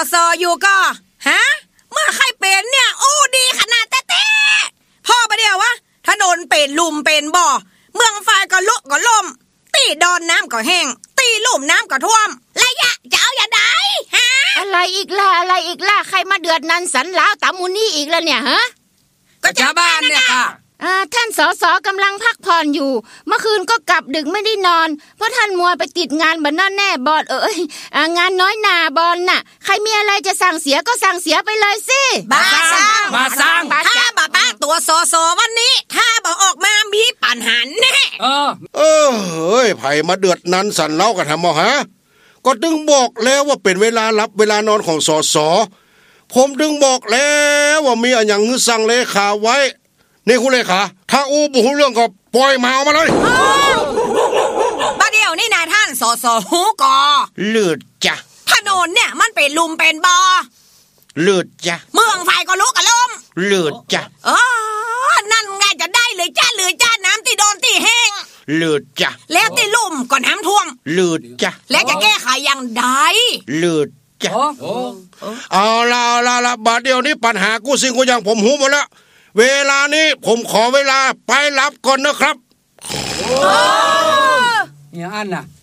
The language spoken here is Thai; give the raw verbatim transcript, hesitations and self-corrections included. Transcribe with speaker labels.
Speaker 1: สออยู่ก็ฮะเมื่อใครเป็นเนี่ยโอ้ดีขนาดแต้ๆพ่อประเดี๋ยววะถนนเป็นลุ่มเป็นบ่อเมืองไฟก็ลุกก็ล่มตีดอนน้ำก็แห้งตีลุ่มน้ำก็ท่วมระยะจะเอาอย่าได้ฮะ
Speaker 2: อะไรอีกล่ะอะไรอีกล่ะใครมาเดือดนันสันล้าวตามูนี่อีกแล้วเนี่ยฮะ
Speaker 1: ก็ชาวบ้านเนี่ยค่ะ
Speaker 2: อ่าท่านสสกำลังพักผ่อนอยู่เมื่อคืนก็กลับดึกไม่ได้นอนเพราะท่านมัวไปติดงานบันนั่นแน่บอดเอ้ยงานน้อยหนาบอลน่ะใครมีอะไรจะสั่งเสียก็สั่งเสียไปเลยสิ
Speaker 1: บาสร้าง
Speaker 3: บาสร้าง
Speaker 1: ถ้าบาบ้าตัวสสวันนี้ถ้าบ่ออกมามีปัญหาแน่
Speaker 3: เออ
Speaker 4: เออเฮ้ยไผมาเดือดนั้นสั่นเล่ากันทำบ่ฮะก็ดึงบอกแล้วว่าเป็นเวลารับเวลานอนของสสผมดึงบอกแล้วว่ามีอันอย่างสั่งเลขาไว้นี่คุณเลขาถ้าอู้บ่ฮู้เรื่องก็ปล่อยมาเอามาเลย
Speaker 1: บัดเดี๋ยวนี่นายท่านสสฮู้กอ
Speaker 4: เลือดจ้ะ
Speaker 1: ถนนเนี่ยมันเป็นลุมเป็นบ่อ
Speaker 4: เลือดจ้ะ
Speaker 1: เมืองไฟก็ลุกก็ล่ม
Speaker 4: เลือดจ้ะ
Speaker 1: อ๋อนั่นไงจะได้เลยจ้าเลยจ้าน้ำตีโดนตีแห้ง
Speaker 4: เลือดจ้ะ
Speaker 1: แล้วตีลุ่มก็น้ำท่วม
Speaker 4: เลือดจ้ะ
Speaker 1: แล้วจะแก้ไขอย่างใด
Speaker 4: เลือดจ้ะเอาล่ะเอาล่ะบัดเดี๋ยวนี้ปัญหากูสิ่งกูอย่างผมหูหมดแล้วเวลานี้ผมขอเวลาไปรับก่อนนะครับ
Speaker 3: เนี่ยอันน่ะ